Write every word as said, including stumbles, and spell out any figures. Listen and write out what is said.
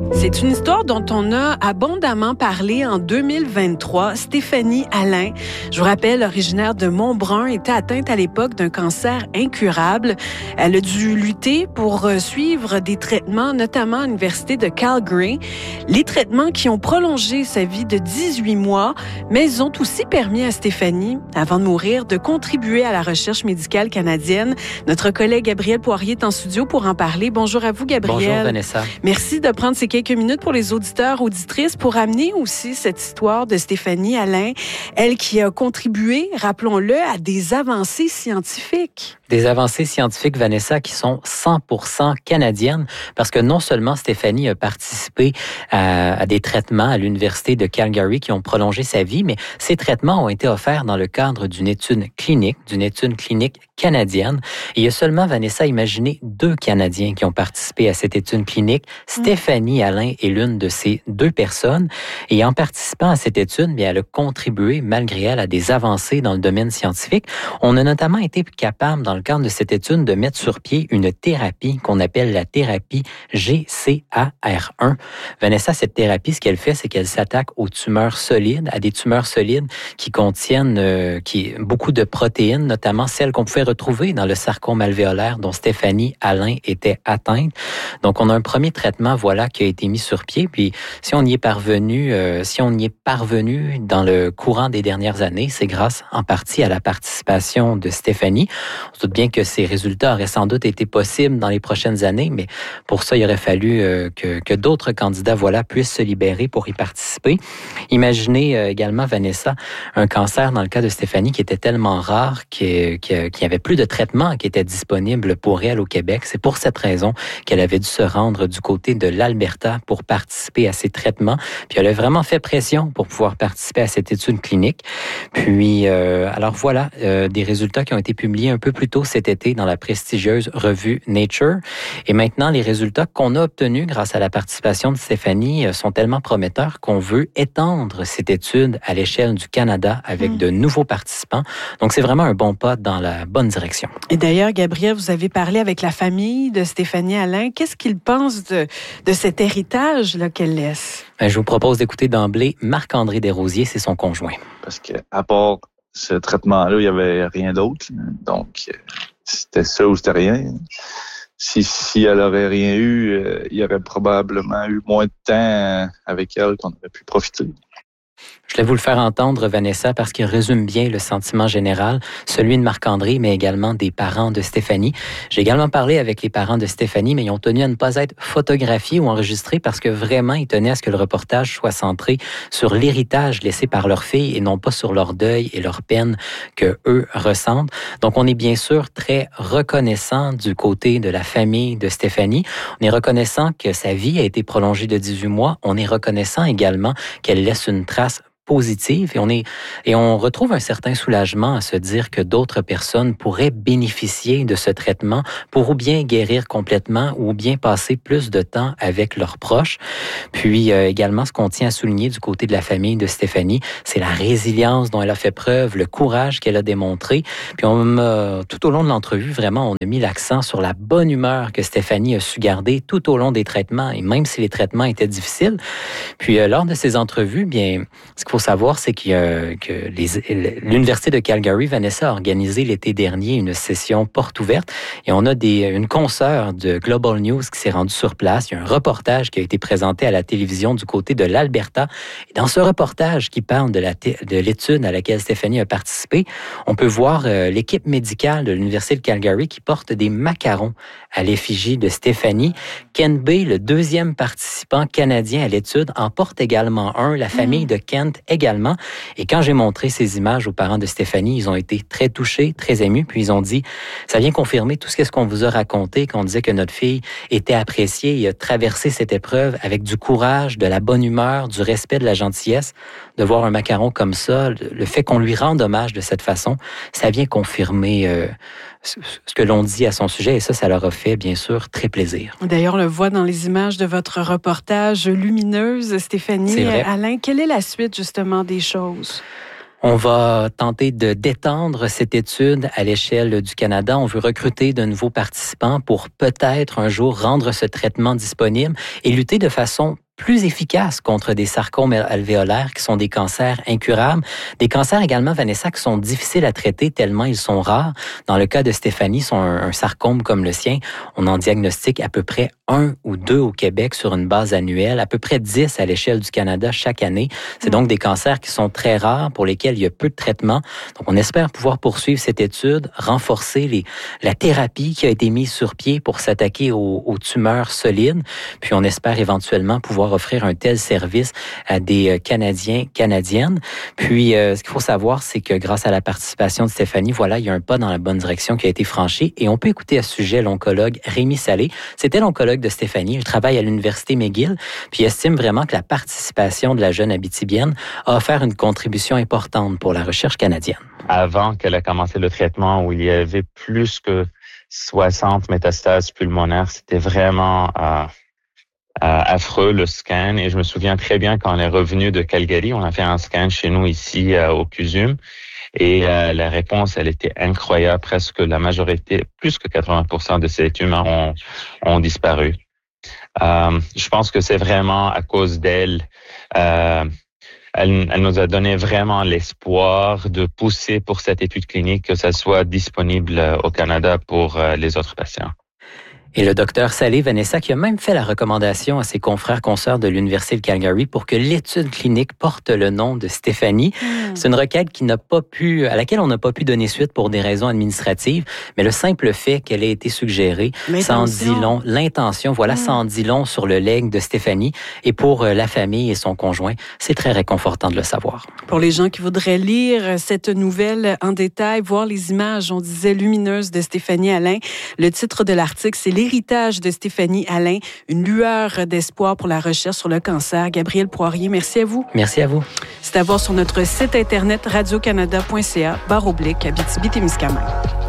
C'est une histoire dont on a abondamment parlé en deux mille vingt-trois. Stéphanie Allain, je vous rappelle, originaire de Montbrun, était atteinte à l'époque d'un cancer incurable. Elle a dû lutter pour suivre des traitements, notamment à l'université de Calgary. Les traitements qui ont prolongé sa vie de dix-huit mois, mais ils ont aussi permis à Stéphanie, avant de mourir, de contribuer à la recherche médicale canadienne. Notre collègue Gabriel Poirier est en studio pour en parler. Bonjour à vous, Gabriel. Bonjour, Vanessa. Merci de prendre ces quelques minutes pour les auditeurs, auditrices, pour amener aussi cette histoire de Stéphanie Allain, elle qui a contribué, rappelons-le, à des avancées scientifiques. Des avancées scientifiques, Vanessa, qui sont cent pour cent canadiennes, parce que non seulement Stéphanie a participé à, à des traitements à l'université de Calgary qui ont prolongé sa vie, mais ces traitements ont été offerts dans le cadre d'une étude clinique, d'une étude clinique canadienne. Et il y a seulement, Vanessa, imaginez deux Canadiens qui ont participé à cette étude clinique. Mmh. Stéphanie Allain est l'une de ces deux personnes. Et en participant à cette étude, bien, elle a contribué, malgré elle, à des avancées dans le domaine scientifique. On a notamment été capable, dans le cadre de cette étude, de mettre sur pied une thérapie qu'on appelle la thérapie G C A R un. Vanessa, cette thérapie, ce qu'elle fait, c'est qu'elle s'attaque aux tumeurs solides, à des tumeurs solides qui contiennent euh, qui, beaucoup de protéines, notamment celles qu'on pouvait retrouver dans le sarcome alvéolaire dont Stéphanie Allain était atteinte. Donc, on a un premier traitement, voilà, qui a été mis sur pied. Puis, si on y est parvenu, euh, si on y est parvenu dans le courant des dernières années, c'est grâce en partie à la participation de Stéphanie. On se doute bien que ces résultats auraient sans doute été possibles dans les prochaines années, mais pour ça, il aurait fallu euh, que, que d'autres candidats, voilà, puissent se libérer pour y participer. Imaginez euh, également, Vanessa, un cancer dans le cas de Stéphanie qui était tellement rare qu'il n'y avait plus de traitement qui était disponible pour elle au Québec. C'est pour cette raison qu'elle avait dû se rendre du côté de l'Alberta pour participer à ces traitements. Puis elle a vraiment fait pression pour pouvoir participer à cette étude clinique. Puis, euh, alors voilà, euh, des résultats qui ont été publiés un peu plus tôt cet été dans la prestigieuse revue Nature. Et maintenant, les résultats qu'on a obtenus grâce à la participation de Stéphanie sont tellement prometteurs qu'on veut étendre cette étude à l'échelle du Canada avec mmh. de nouveaux participants. Donc, c'est vraiment un bon pas dans la bonne direction. Et d'ailleurs, Gabriel, vous avez parlé avec la famille de Stéphanie Allain. Qu'est-ce qu'ils pensent de, de cet héritage là, qu'elle laisse? Je vous propose d'écouter d'emblée Marc-André Desrosiers, c'est son conjoint. Parce qu'à part ce traitement-là, il n'y avait rien d'autre. Donc, c'était ça ou c'était rien. Si, si elle n'aurait rien eu, euh, il y aurait probablement eu moins de temps avec elle qu'on aurait pu profiter. Je voulais vous le faire entendre, Vanessa, parce qu'il résume bien le sentiment général, celui de Marc-André, mais également des parents de Stéphanie. J'ai également parlé avec les parents de Stéphanie, mais ils ont tenu à ne pas être photographiés ou enregistrés parce que vraiment, ils tenaient à ce que le reportage soit centré sur l'héritage laissé par leur fille et non pas sur leur deuil et leur peine que eux ressentent. Donc, on est bien sûr très reconnaissant du côté de la famille de Stéphanie. On est reconnaissant que sa vie a été prolongée de dix-huit mois. On est reconnaissant également qu'elle laisse une trace positive et on est et on retrouve un certain soulagement à se dire que d'autres personnes pourraient bénéficier de ce traitement pour ou bien guérir complètement ou bien passer plus de temps avec leurs proches. Puis euh, également, ce qu'on tient à souligner du côté de la famille de Stéphanie, c'est la résilience dont elle a fait preuve, le courage qu'elle a démontré. Puis on a, tout au long de l'entrevue, vraiment, on a mis l'accent sur la bonne humeur que Stéphanie a su garder tout au long des traitements et même si les traitements étaient difficiles. Puis euh, lors de ces entrevues, bien, ce qu'il faut savoir, c'est que, euh, que les, l'Université de Calgary, Vanessa, a organisé l'été dernier une session porte ouverte et on a des, une consoeur de Global News qui s'est rendue sur place. Il y a un reportage qui a été présenté à la télévision du côté de l'Alberta. Et dans ce reportage qui parle de, la t- de l'étude à laquelle Stéphanie a participé, on peut voir euh, l'équipe médicale de l'Université de Calgary qui porte des macarons à l'effigie de Stéphanie. Ken Bay, le deuxième participant canadien à l'étude, en porte également un. La famille de Kent également. Et quand j'ai montré ces images aux parents de Stéphanie, ils ont été très touchés, très émus. Puis ils ont dit, ça vient confirmer tout ce qu'on vous a raconté, qu'on disait que notre fille était appréciée et a traversé cette épreuve avec du courage, de la bonne humeur, du respect, de la gentillesse. De voir un macaron comme ça, le fait qu'on lui rende hommage de cette façon, ça vient confirmer euh, ce que l'on dit à son sujet. Et ça, ça leur a fait, bien sûr, très plaisir. D'ailleurs, on le voit dans les images de votre reportage lumineuse, Stéphanie Allain. Quelle est la suite, justement, des choses? On va tenter de d'étendre cette étude à l'échelle du Canada. On veut recruter de nouveaux participants pour peut-être un jour rendre ce traitement disponible et lutter de façon plus efficace contre des sarcomes alvéolaires qui sont des cancers incurables. Des cancers également, Vanessa, qui sont difficiles à traiter tellement ils sont rares. Dans le cas de Stéphanie, son un, un sarcome comme le sien, on en diagnostique à peu près un ou deux au Québec sur une base annuelle, à peu près dix à l'échelle du Canada chaque année. C'est donc des cancers qui sont très rares, pour lesquels il y a peu de traitements. Donc, on espère pouvoir poursuivre cette étude, renforcer les, la thérapie qui a été mise sur pied pour s'attaquer aux, aux tumeurs solides. Puis, on espère éventuellement pouvoir offrir un tel service à des Canadiens, Canadiennes. Puis, euh, ce qu'il faut savoir, c'est que grâce à la participation de Stéphanie, voilà, il y a un pas dans la bonne direction qui a été franchi. Et on peut écouter à ce sujet l'oncologue Rémi Salé. C'était l'oncologue de Stéphanie. Il travaille à l'Université McGill, puis il estime vraiment que la participation de la jeune Abitibienne a offert une contribution importante pour la recherche canadienne. Avant qu'elle ait commencé le traitement où il y avait plus que soixante métastases pulmonaires, c'était vraiment euh, euh, affreux le scan. Et je me souviens très bien quand on est revenu de Calgary, on a fait un scan chez nous ici euh, au C U S U M. Et euh, la réponse, elle était incroyable. Presque la majorité, plus que quatre-vingts pour cent de ces tumeurs ont, ont disparu. Euh, je pense que c'est vraiment à cause d'elle. Euh, elle, elle nous a donné vraiment l'espoir de pousser pour cette étude clinique, que ça soit disponible au Canada pour euh, les autres patients. Et le docteur Salé, Vanessa, qui a même fait la recommandation à ses confrères consoeurs de l'Université de Calgary pour que l'étude clinique porte le nom de Stéphanie. Mmh. C'est une requête qui n'a pas pu, à laquelle on n'a pas pu donner suite pour des raisons administratives, mais le simple fait qu'elle ait été suggérée, ça en dit long. L'intention, voilà, mmh. ça en dit long sur le legs de Stéphanie. Et pour la famille et son conjoint, c'est très réconfortant de le savoir. Pour les gens qui voudraient lire cette nouvelle en détail, voir les images, on disait, lumineuses de Stéphanie Allain, le titre de l'article, c'est L'héritage de Stéphanie Allain, une lueur d'espoir pour la recherche sur le cancer. Gabriel Poirier, merci à vous. Merci à vous. C'est à voir sur notre site internet radio canada point c a barre oblique Abitibi-Témiscamingue.